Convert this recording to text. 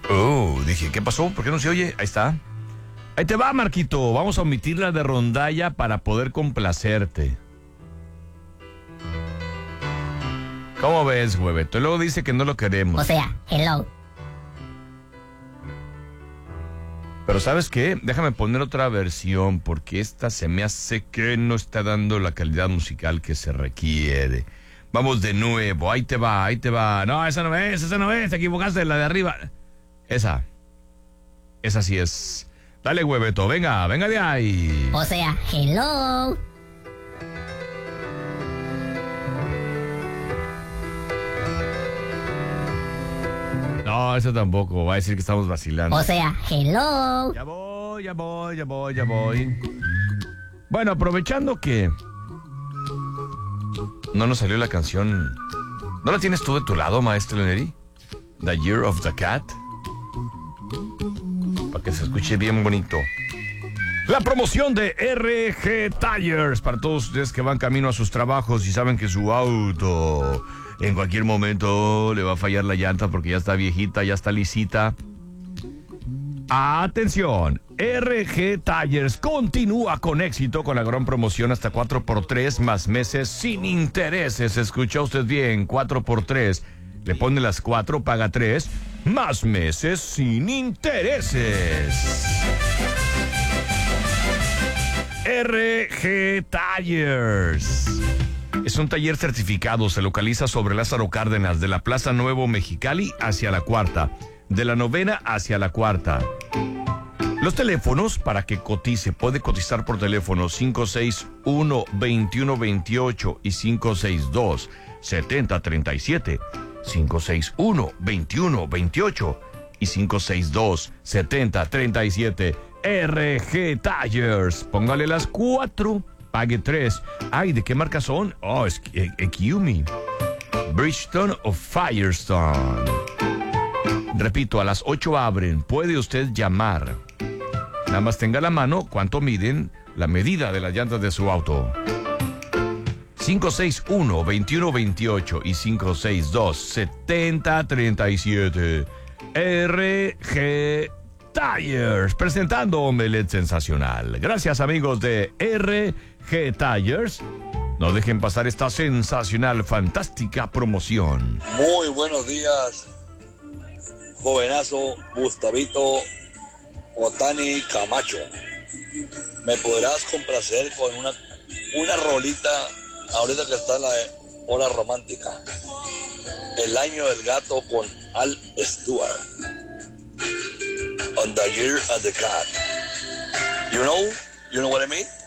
Dije, ¿qué pasó? ¿Por qué no se oye? Ahí está. Ahí te va, Marquito. Vamos a omitir la de rondalla para poder complacerte. ¿Cómo ves, Hueveto? Luego dice que no lo queremos. O sea, hello. Pero ¿sabes qué? Déjame poner otra versión porque esta se me hace que no está dando la calidad musical que se requiere. Vamos de nuevo. Ahí te va, ahí te va. No, esa no es. Te equivocaste de la de arriba. Esa sí es. Dale, Hueveto, venga de ahí. O sea, hello. No, eso tampoco. Va a decir que estamos vacilando. O sea, hello. Ya voy. Bueno, aprovechando que no nos salió la canción. ¿No la tienes tú de tu lado, maestro Leneri? The Year of the Cat. Para que se escuche bien bonito. La promoción de RG Tires para todos ustedes que van camino a sus trabajos y saben que su auto en cualquier momento le va a fallar la llanta porque ya está viejita, ya está lisita. Atención, RG Tires continúa con éxito con la gran promoción hasta 4x3 más meses sin intereses. Escucha usted bien, 4x3. Le pone las 4, paga 3, más meses sin intereses. RG Tires. Es un taller certificado, se localiza sobre Lázaro Cárdenas, de la Plaza Nuevo Mexicali hacia la Cuarta, de la Novena hacia la Cuarta. Los teléfonos para que cotice, puede cotizar por teléfono 561-2128 y 562-7037. 561-2128 y 562-7037. RG Tires. Póngale las 4, pague 3. Ay, ¿de qué marca son? Oh, es Kiumi, Bridgestone o Firestone. Repito, a las 8 abren. Puede usted llamar. Nada más tenga a la mano cuánto miden la medida de las llantas de su auto. 561-2128 y 562-7037. RG Tires, presentando Omelette Sensacional. Gracias, amigos de RG Tires. No dejen pasar esta sensacional, fantástica promoción. Muy buenos días, jovenazo Gustavito Otani Camacho. ¿Me podrás complacer con una rolita ahorita que está en la hora romántica? El año del gato con Al Stewart. On the Year of the Cat. You know what I mean?